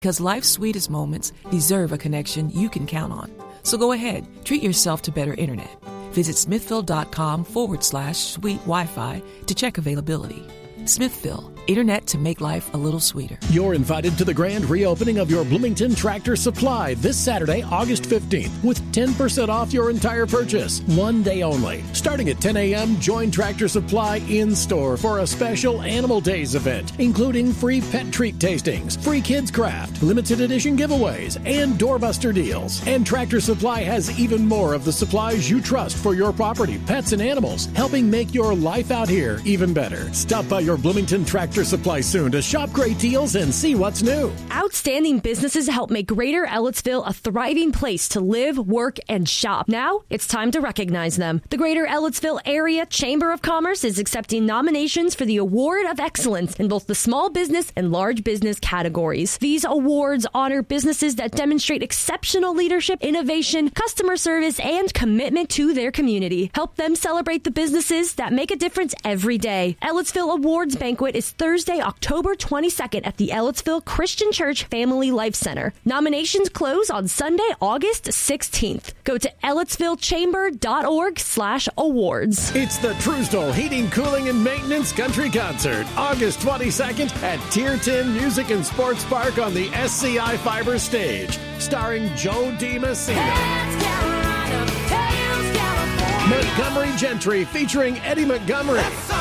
Because life's sweetest moments deserve a connection you can count on. So go ahead, treat yourself to better internet. Visit smithville.com/sweet Wi-Fi to check availability. Smithville, internet to make life a little sweeter. You're invited to the grand reopening of your Bloomington Tractor Supply this Saturday, August 15th, with 10% off your entire purchase. One day only. Starting at 10 a.m., join Tractor Supply in-store for a special Animal Days event, including free pet treat tastings, free kids craft, limited edition giveaways, and doorbuster deals. And Tractor Supply has even more of the supplies you trust for your property, pets, and animals, helping make your life out here even better. Stop by your Bloomington Tractor Supply soon to shop great deals and see what's new. Outstanding businesses help make Greater Ellettsville a thriving place to live, work, and shop. Now, it's time to recognize them. The Greater Ellettsville Area Chamber of Commerce is accepting nominations for the Award of Excellence in both the small business and large business categories. These awards honor businesses that demonstrate exceptional leadership, innovation, customer service, and commitment to their community. Help them celebrate the businesses that make a difference every day. Ellettsville Awards Banquet is Thursday, October 22nd at the Ellettsville Christian Church Family Life Center. Nominations close on Sunday, August 16th. Go to EllettsvilleChamber.org/awards. It's the Truesdell Heating, Cooling, and Maintenance Country Concert, August 22nd at Tier 10 Music and Sports Park on the SCI Fiber stage, starring Joe DiMessina. Montgomery Gentry featuring Eddie Montgomery.